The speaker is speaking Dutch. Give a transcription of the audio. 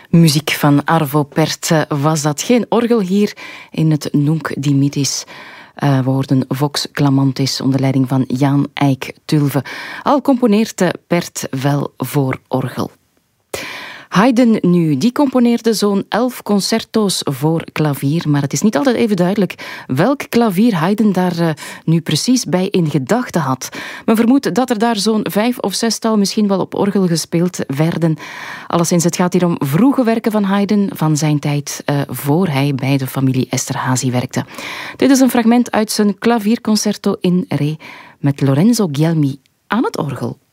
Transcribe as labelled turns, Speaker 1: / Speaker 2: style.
Speaker 1: Muziek van Arvo Pärt was dat. Geen orgel hier in het Nunc Dimittis. We hoorden Vox Clamantis onder leiding van Jan Eik Tulve. Al componeerde Pärt wel voor orgel. Haydn nu, die componeerde zo'n 11 concerto's voor klavier, maar het is niet altijd even duidelijk welk klavier Haydn daar nu precies bij in gedachten had. Men vermoedt dat er daar zo'n 5 of 6-tal misschien wel op orgel gespeeld werden. Alleszins, het gaat hier om vroege werken van Haydn, van zijn tijd voor hij bij de familie Esterházy werkte. Dit is een fragment uit zijn klavierconcerto in Re met Lorenzo Guglielmi aan het orgel.